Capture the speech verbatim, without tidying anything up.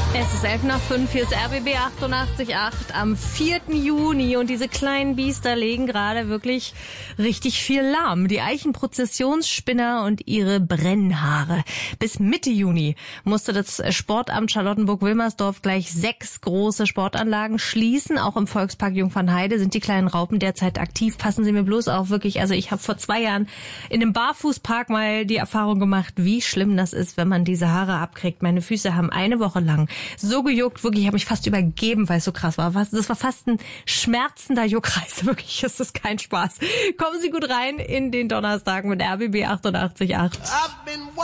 Es ist elf nach fünf, hier ist R B B achtundachtzig Komma acht am vierten Juni und diese kleinen Biester legen gerade wirklich richtig viel lahm. Die Eichenprozessionsspinner und ihre Brennhaare. Bis Mitte Juni musste das Sportamt Charlottenburg-Wilmersdorf gleich sechs große Sportanlagen schließen. Auch im Volkspark Jungfernheide sind die kleinen Raupen derzeit aktiv. Passen Sie mir bloß auf, wirklich. Also ich habe vor zwei Jahren in einem Barfußpark mal die Erfahrung gemacht, wie schlimm das ist, wenn man diese Haare abkriegt. Meine Füße haben eine Woche lang so gejuckt, wirklich, ich habe mich fast übergeben, weil es so krass war. Das war fast ein schmerzender Juckreiz, wirklich, das ist kein Spaß. Kommen Sie gut rein in den Donnerstag mit R B B achtundachtzig Komma acht.